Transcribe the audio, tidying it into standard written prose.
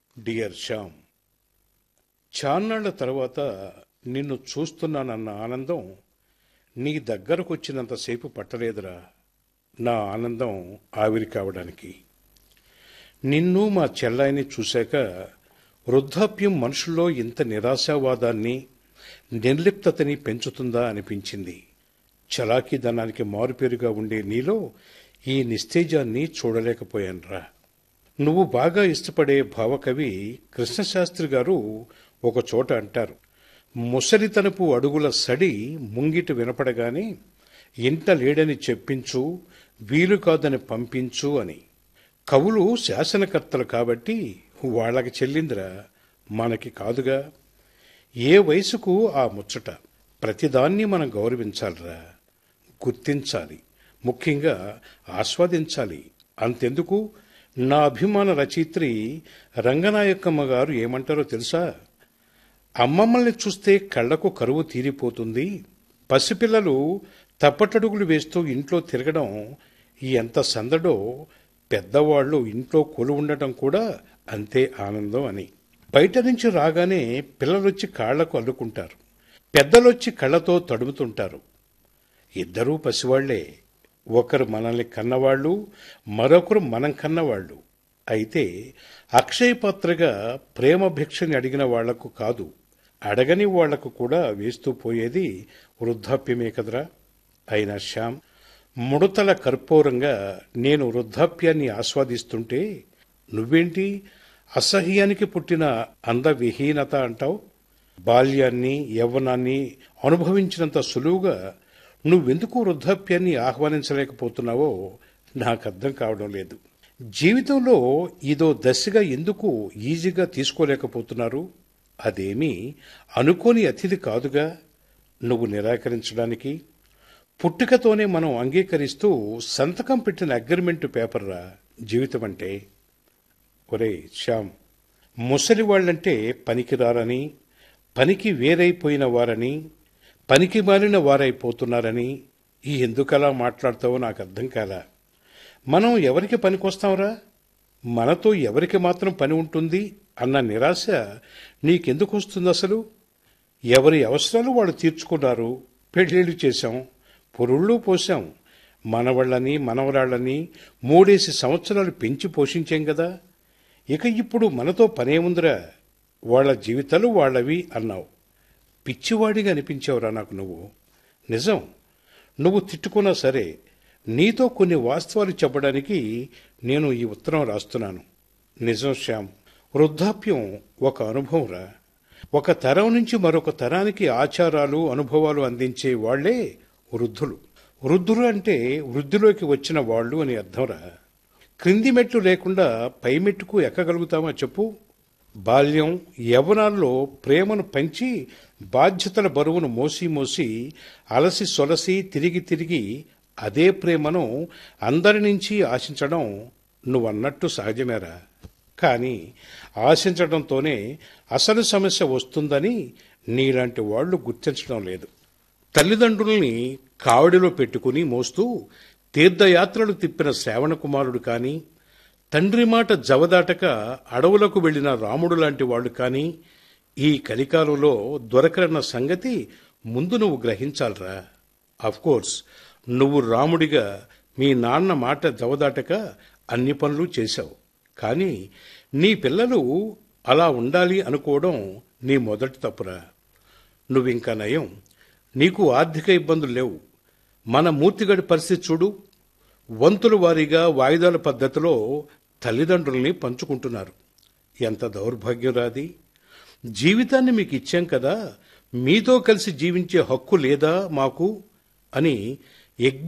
Dear Shyam, చాన్నాళ్ల తర్వాత నిన్ను చూస్తున్నానన్న ఆనందం నీ దగ్గరకు వచ్చినంతసేపు పట్టలేదురా. నా ఆనందం ఆవిరి కావడానికి నిన్ను మా చెల్లాయిని చూశాక వృద్ధాప్యం మనుషుల్లో ఇంత నిరాశావాదాన్ని నిర్లిప్తతని పెంచుతుందా అనిపించింది. చలాకీదనానికి మారుపేరుగా ఉండే నీలో ఈ నిస్తేజాన్ని చూడలేకపోయానురా. నువ్వు బాగా ఇష్టపడే భావకవి కృష్ణశాస్త్రి గారు ఒకచోట అంటారు, ముసలితనపు అడుగుల సడి ముంగిట వినపడగానే ఇంట లేడని చెప్పించు, వీలు కాదని పంపించు అని. కవులు శాసనకర్తలు కాబట్టి వాళ్ళకి చెల్లిందిరా, మనకి కాదుగా. ఏ వయసుకు ఆ ముచ్చట. ప్రతిదాన్ని మనం గౌరవించాలిరా, గుర్తించాలి, ముఖ్యంగా ఆస్వాదించాలి. అంతెందుకు, నా అభిమాన రచయిత్రి రంగనాయకమ్మ గారు ఏమంటారో తెలుసా? అమ్మమ్మల్ని చూస్తే కళ్లకు కరువు తీరిపోతుంది, పసిపిల్లలు తప్పటడుగులు వేస్తూ ఇంట్లో తిరగడం ఎంత సందడో, పెద్దవాళ్లు ఇంట్లో కొలు ఉండటం కూడా అంతే ఆనందం అని. బయట నుంచి రాగానే పిల్లలొచ్చి కాళ్లకు అల్లుకుంటారు, పెద్దలొచ్చి కళ్లతో తడుముతుంటారు. ఇద్దరూ పసివాళ్లే, ఒకరు మనల్ని కన్నవాళ్లు, మరొకరు మనం కన్నవాళ్లు. అయితే అక్షయపాత్రగా ప్రేమ భిక్షని అడిగిన వాళ్లకు కాదు, అడగని వాళ్లకు కూడా వేస్తూ పోయేది వృద్ధాప్యమే కదరా. అయినా శ్యామ్, ముడతల కర్పూరంగా నేను వృద్ధాప్యాన్ని ఆస్వాదిస్తుంటే నువ్వేంటి అసహ్యానికి పుట్టిన అందవిహీనత అంటావు? బాల్యాన్ని, యవ్వనాన్ని అనుభవించినంత సులువుగా నువ్వెందుకు వృద్ధాప్యాన్ని ఆహ్వానించలేకపోతున్నావో నాకు అర్థం కావడం లేదు. జీవితంలో ఇదో దశగా ఎందుకు ఈజీగా తీసుకోలేకపోతున్నారు? అదేమీ అనుకోని అతిథి కాదుగా నువ్వు నిరాకరించడానికి. పుట్టుకతోనే మనం అంగీకరిస్తూ సంతకం పెట్టిన అగ్రిమెంట్ పేపర్రా జీవితం అంటే. ఒరే శ్యామ్, ముసలి వాళ్ళంటే పనికిరారని, పనికి వేరైపోయిన వారని, పనికి మాలిన వారైపోతున్నారని ఎందుకలా మాట్లాడతావో నాకు అర్థం కాలా. మనం ఎవరికి పనికొస్తాంరా? మనతో ఎవరికి మాత్రం పని ఉంటుంది అన్న నిరాశ నీకెందుకు వస్తుంది అసలు? ఎవరి అవసరాలు వాళ్ళు తీర్చుకున్నారు, పెళ్లిళ్ళు చేశాం, పొరుళ్ళు పోశాం, మనవాళ్ళని మనవరాళ్ళని 3 సంవత్సరాలు పెంచి పోషించాం కదా. ఇక ఇప్పుడు మనతో పనేముందిరా, వాళ్ళ జీవితాలు వాళ్ళవి అన్నావు. పిచ్చివాడిగా అనిపించావురా నాకు నువ్వు. నిజం, నువ్వు తిట్టుకున్నా సరే నీతో కొన్ని వాస్తవాలు చెప్పడానికి నేను ఈ ఉత్తరం రాస్తున్నాను. నిజం శ్యామ్, వృద్ధాప్యం ఒక అనుభవంరా. ఒక తరం నుంచి మరొక తరానికి ఆచారాలు, అనుభవాలు అందించే వాళ్లే వృద్ధులు. వృద్ధులు అంటే వృద్ధిలోకి వచ్చిన వాళ్ళు అని అర్థంరా. క్రింది మెట్లు లేకుండా పై మెట్టుకు ఎక్కగలుగుతామా చెప్పు? బాల్యం, యవ్వనాల్లో ప్రేమను పంచి బాధ్యతల బరువును మోసి మోసి అలసి సొలసి తిరిగి తిరిగి అదే ప్రేమను అందరి నుంచి ఆశించడం నువ్వన్నట్టు సహజమేరా. కానీ ఆశించడంతోనే అసలు సమస్య వస్తుందని నీలాంటి వాళ్లు గుర్తించడం లేదు. తల్లిదండ్రుల్ని కావడిలో పెట్టుకుని మోస్తూ తీర్థయాత్రలు తిప్పిన శ్రావణకుమారుడు కానీ, తండ్రి మాట జవదాటక అడవులకు వెళ్లిన రాముడు లాంటి వాళ్లు కానీ ఈ కలికాలంలో దొరకరన్న సంగతి ముందు నువ్వు గ్రహించాలరా. అఫ్కోర్స్ నువ్వు రాముడిగా మీ నాన్న మాట జవదాటక అన్ని పనులు చేశావు. కానీ నీ పిల్లలు అలా ఉండాలి అనుకోవడం నీ మొదటి తప్పురా. నువ్వింకా నయం, నీకు ఆర్థిక ఇబ్బందులు లేవు. మన మూర్తిగడి పరిస్థితి చూడు. వంతుల వారీగా వాయిదాల పద్ధతిలో తల్లిదండ్రుల్ని పంచుకుంటున్నారు. ఎంత దౌర్భాగ్యం రాది. జీవితాన్ని మీకు ఇచ్చాం కదా, మీతో కలిసి జీవించే హక్కు లేదా మాకు అని